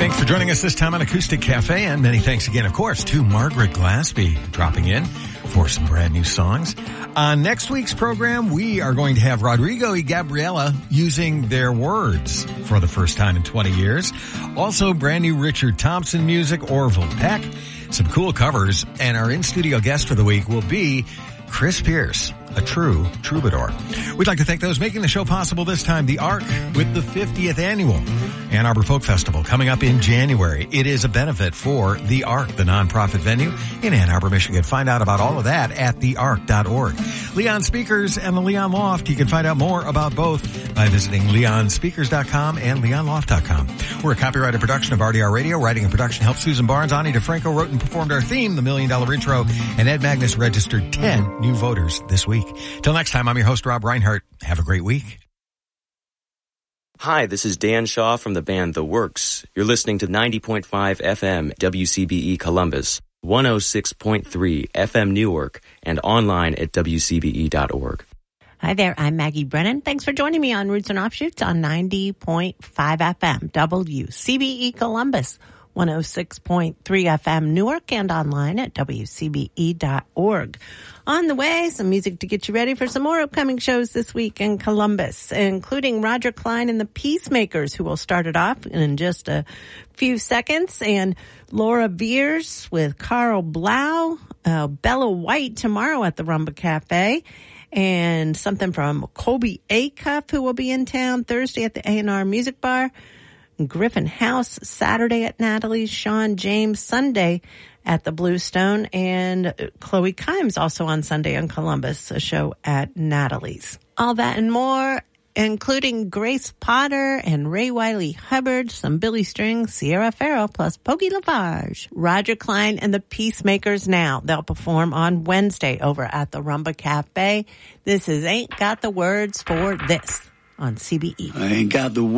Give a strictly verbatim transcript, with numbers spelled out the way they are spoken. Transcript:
Thanks for joining us this time on Acoustic Cafe, and many thanks again, of course, to Margaret Glaspie dropping in for some brand new songs. On next week's program, we are going to have Rodrigo y Gabriela using their words for the first time in twenty years. Also, brand new Richard Thompson music, Orville Peck, some cool covers, and our in-studio guest for the week will be Chris Pierce, a true troubadour. We'd like to thank those making the show possible this time, The Ark, with the fiftieth annual Ann Arbor Folk Festival coming up in January. It is a benefit for The Ark, the nonprofit venue in Ann Arbor, Michigan. Find out about all of that at the ark dot org. Leon Speakers and the Leon Loft. You can find out more about both by visiting leon speakers dot com and leon loft dot com. We're a copyrighted production of R D R Radio. Writing and production helped Susan Barnes. Ani DeFranco wrote and performed our theme, The Million Dollar Intro, and Ed Magnus registered ten new voters this week. Till next time, I'm your host, Rob Reinhart. Have a great week. Hi, this is Dan Shaw from the band The Works. You're listening to ninety point five F M W C B E Columbus, one oh six point three F M Newark, and online at w c b e dot org. Hi there, I'm Maggie Brennan. Thanks for joining me on Roots and Offshoots on ninety point five F M W C B E Columbus, one oh six point three F M Newark, and online at w c b e dot org. On the way, some music to get you ready for some more upcoming shows this week in Columbus, including Roger Klein and the Peacemakers, who will start it off in just a few seconds, and Laura Veers with Carl Blau, uh, Bella White tomorrow at the Rumba Cafe, and something from Colby Acuff, who will be in town Thursday at the A and R Music Bar, Griffin House Saturday at Natalie's, Sean James Sunday at the Bluestone, and Chloe Kimes also on Sunday in Columbus, a show at Natalie's. All that and more, including Grace Potter and Ray Wiley Hubbard, some Billy Strings, Sierra Farrell, plus Pokey Lafarge. Roger Klein and the Peacemakers now. They'll perform on Wednesday over at the Rumba Cafe. This is Ain't Got the Words for This on C B E. I ain't got the